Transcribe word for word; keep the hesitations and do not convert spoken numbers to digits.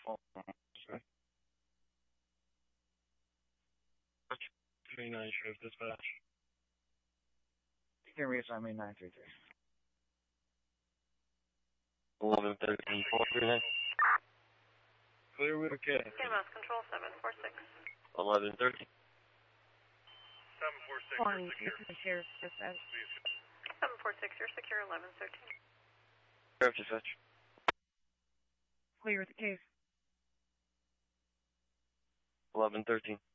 twenty-nine Sheriff Dispatch. You can reassign me nine three three. eleven thirteen, four three nine. Clear with a K. C M S Control seven four six. eleven thirteen. seven four six. Morning, this is Sheriff Dispatch. seven four six, you're secure, eleven thirteen. Sheriff Dispatch. Clear the case. eleven thirteen.